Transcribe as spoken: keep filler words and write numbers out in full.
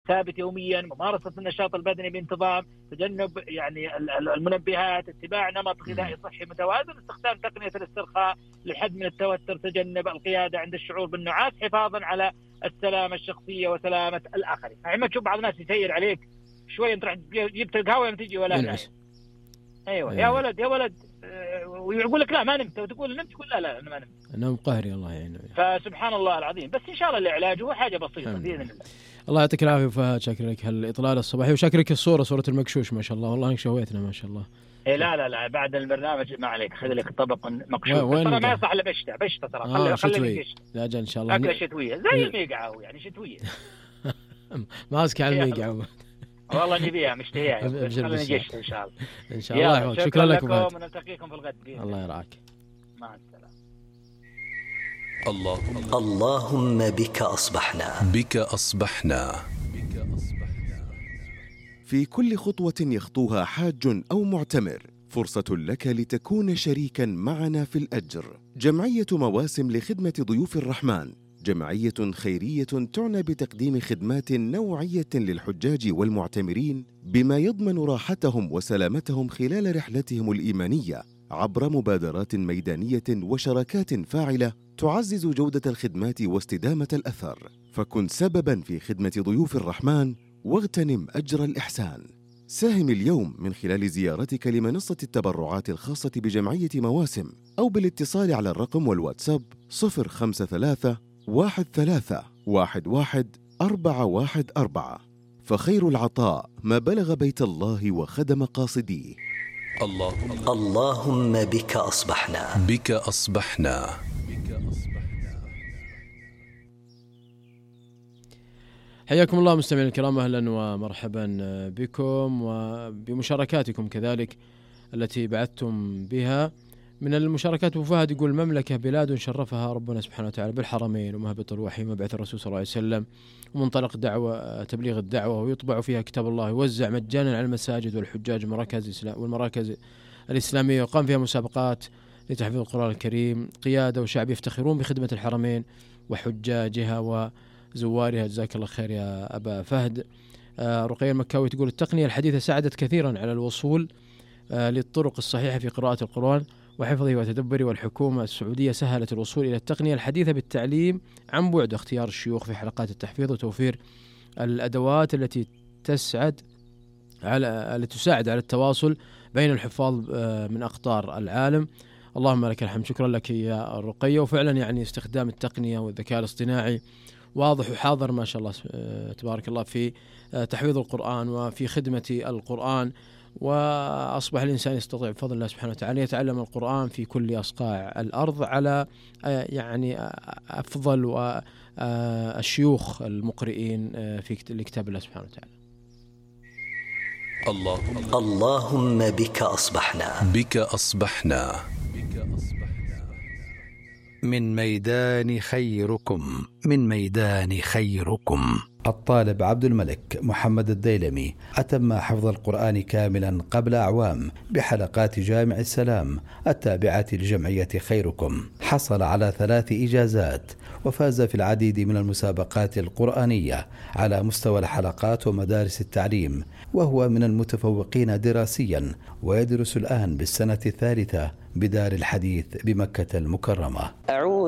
ثابت يوميا، ممارسة النشاط البدني بانتظام، تجنب يعني المنبهات، اتباع نمط غذائي صحي متوازن، استخدام تقنية الاسترخاء للحد من التوتر، تجنب القيادة عند الشعور بالنعاس حفاظا على السلامة الشخصية وسلامة الآخرين. يعني ما تشوف بعض الناس يسير عليك شوية تروح جبت القهوة يوم تجي ولا نايم. أيوة يا ولد يا ولد أه ويقول لك لا ما نمت، وتقول نمت تقول لا لا أنا ما نمت. نوم قهري الله يعينه. فسبحان الله العظيم. بس إن شاء الله العلاج هو حاجة بسيطة بإذن الله. الله يعطيك العافية فهد، شكرا لك هالإطلال الصباحي وشكرك الصورة صورة المكشوش ما شاء الله، والله إنك شويتنا ما شاء الله. إيه لا لا لا بعد البرنامج ما عليك خذ لك طبق مكشوف. ترى ما يصح إلا بشتة بشتة ترى. آه خلي لا جل إن شاء الله. أكلة شتوية زي الميقعة يعني شتوية. ماسك على الميقعة. والله نبيها مشتهيها خلينا نجيش إن شاء الله. إن شاء الله. شكرا, شكرا لكم ونلتقيكم في الغد. الله يرعاك. مع السلامة. اللهم اللهم بك أصبحنا بك أصبحنا في كل خطوة يخطوها حاج أو معتمر فرصة لك لتكون شريكا معنا في الأجر. جمعية مواسم لخدمة ضيوف الرحمن جمعية خيرية تعنى بتقديم خدمات نوعية للحجاج والمعتمرين بما يضمن راحتهم وسلامتهم خلال رحلتهم الإيمانية عبر مبادرات ميدانية وشراكات فاعلة تعزز جودة الخدمات واستدامة الأثر. فكن سبباً في خدمة ضيوف الرحمن واغتنم أجر الإحسان. ساهم اليوم من خلال زيارتك لمنصة التبرعات الخاصة بجمعية مواسم أو بالاتصال على الرقم والواتساب صفر خمسة ثلاثة واحد ثلاثة واحد واحد أربعة واحد أربعة. فخير العطاء ما بلغ بيت الله وخدم قاصديه. اللهم اللهم بك أصبحنا بك أصبحنا حياكم الله مستمعين الكرام، أهلا ومرحبا بكم وبمشاركاتكم كذلك التي بعثتم بها. من المشاركات أبو فهد يقول المملكة بلاد شرفها ربنا سبحانه وتعالى بالحرمين ومهبط الوحي ومبعث الرسول صلى الله عليه وسلم ومنطلق دعوة تبليغ الدعوة، ويطبع فيها كتاب الله، يوزع مجانا على المساجد والحجاج والمراكز والمراكز الإسلامية، وقام فيها مسابقات لتحفيظ القرآن الكريم. قيادة وشعب يفتخرون بخدمة الحرمين وحجاجها وزوارها. جزاك الله خير يا أبا فهد. آه رقية المكاوي تقول التقنية الحديثة ساعدت كثيرا على الوصول آه للطرق الصحيحة في قراءة القرآن وحفظه وتدبره، والحكومة السعودية سهلت الوصول إلى التقنية الحديثة بالتعليم عن بعد، اختيار الشيوخ في حلقات التحفيظ، وتوفير الأدوات التي تسعد على التي تساعد على التواصل بين الحفاظ من أقطار العالم. اللهم لك الحمد. شكرا لك يا رقية. وفعلا يعني استخدام التقنية والذكاء الاصطناعي واضح وحاضر ما شاء الله تبارك الله في تحفيظ القرآن وفي خدمة القرآن، وأصبح الإنسان يستطيع بفضل الله سبحانه وتعالى يتعلم القرآن في كل أصقاع الأرض على يعني أفضل والشيوخ المقرئين في لكتاب الله سبحانه وتعالى. اللهم اللهم بك أصبحنا بك أصبحنا من ميدان خيركم من ميدان خيركم. الطالب عبد الملك محمد الديلمي أتم حفظ القرآن كاملا قبل أعوام بحلقات جامع السلام التابعة لجمعية خيركم. حصل على ثلاث إجازات وفاز في العديد من المسابقات القرآنية على مستوى الحلقات ومدارس التعليم، وهو من المتفوقين دراسيا، ويدرس الآن بالسنة الثالثة بدار الحديث بمكة المكرمة.